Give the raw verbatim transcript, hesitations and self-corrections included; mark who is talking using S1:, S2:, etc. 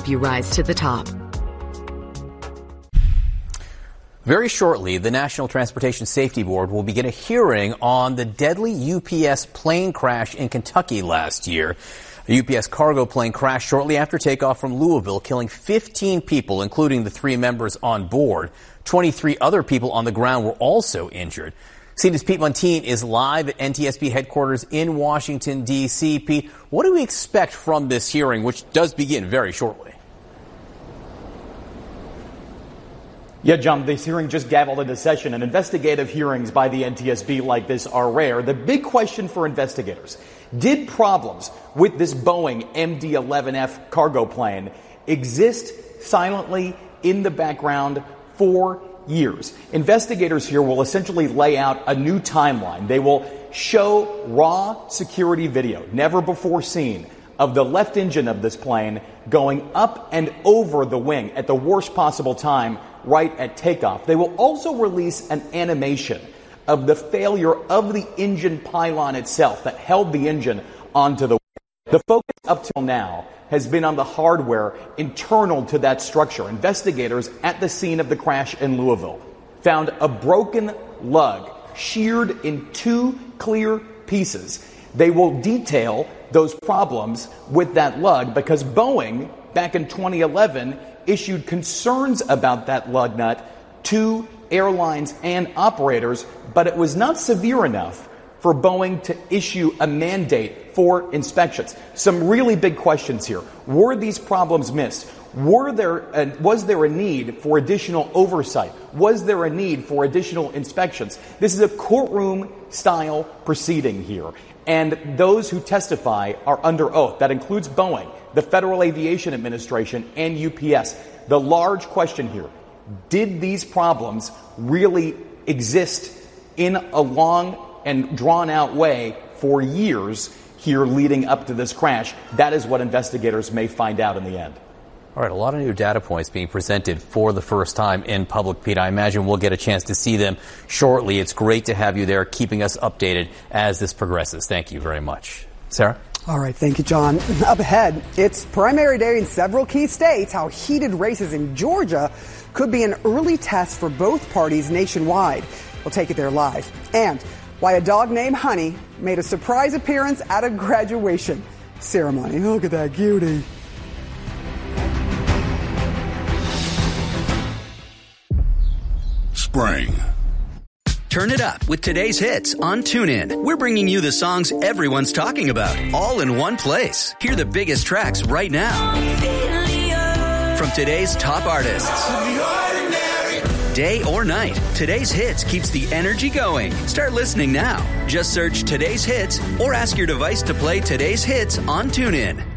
S1: help you rise to the top.
S2: Very shortly, the National Transportation Safety Board will begin a hearing on the deadly U P S plane crash in Kentucky last year. A U P S cargo plane crashed shortly after takeoff from Louisville, killing fifteen people, including the three members on board. twenty-three other people on the ground were also injured. C N N's Pete Montine is live at N T S B headquarters in Washington, D C Pete, what do we expect from this hearing, which does begin very shortly?
S3: Yeah, John, this hearing just gavelled into session, and investigative hearings by the N T S B like this are rare. The big question for investigators, did problems with this Boeing M D eleven F cargo plane exist silently in the background for years? Investigators here will essentially lay out a new timeline. They will show raw security video, never before seen, of the left engine of this plane going up and over the wing at the worst possible time, right at takeoff. They will also release an animation of the failure of the engine pylon itself that held the engine onto the wing. The focus up till now has been on the hardware internal to that structure. Investigators at the scene of the crash in Louisville found a broken lug sheared in two clear pieces. They will detail those problems with that lug because Boeing, back in twenty eleven, issued concerns about that lug nut to airlines and operators, but it was not severe enough for Boeing to issue a mandate for inspections. Some really big questions here. Were these problems missed? Were there a, was there a need for additional oversight? Was there a need for additional inspections? This is a courtroom-style proceeding here, and those who testify are under oath. That includes Boeing, the Federal Aviation Administration, and U P S. The large question here, did these problems really exist in a long and drawn-out way for years here leading up to this crash? That is what investigators may find out in the end.
S2: All right, a lot of new data points being presented for the first time in public, Pete. I imagine we'll get a chance to see them shortly. It's great to have you there, keeping us updated as this progresses. Thank you very much. Sarah?
S4: All right, thank you, John. Up ahead, it's primary day in several key states. How heated races in Georgia could be an early test for both parties nationwide. We'll take it there live. And why a dog named Honey made a surprise appearance at a graduation ceremony. Look at that cutie.
S5: Spring.
S6: Turn it up with today's hits on TuneIn. We're bringing you the songs everyone's talking about, all in one place. Hear the biggest tracks right now from today's top artists. Day or night, today's hits keeps the energy going. Start listening now. Just search today's hits or ask your device to play today's hits on TuneIn.